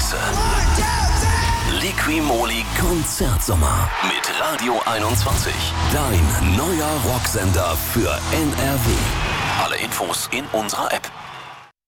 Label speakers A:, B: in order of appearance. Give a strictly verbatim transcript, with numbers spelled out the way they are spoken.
A: Größe. Liqui-Moly Konzertsommer mit Radio einundzwanzig. Dein neuer Rocksender für N R W. Alle Infos in unserer App.